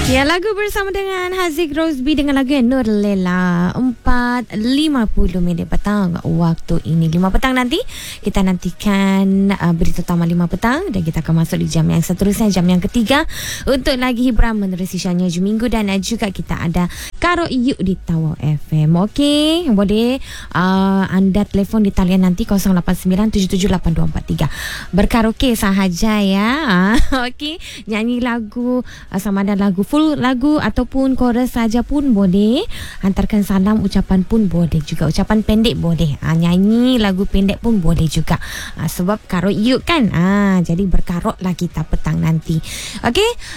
Ya, lagu bersama dengan Haziq Rosby dengan lagu Nur Lela. 4.50 petang waktu ini. 5 petang nanti kita nantikan berita utama 5 petang dan kita akan masuk di jam yang seterusnya, jam yang ketiga untuk lagi hiburan menerusi Syahnya Hujung Minggu dan juga kita ada Karo Iyu di Tawau FM. Okey, boleh anda telefon di talian nanti 0897782243. Berkaraoke sahaja ya. Okey, nyanyi lagu sama ada lagu full lagu ataupun chorus saja pun boleh. Hantarkan salam, ucapan pun boleh juga. Ucapan pendek boleh. Nyanyi lagu pendek pun boleh juga. Sebab karut yuk kan. Jadi berkarut lah kita petang nanti. Okey.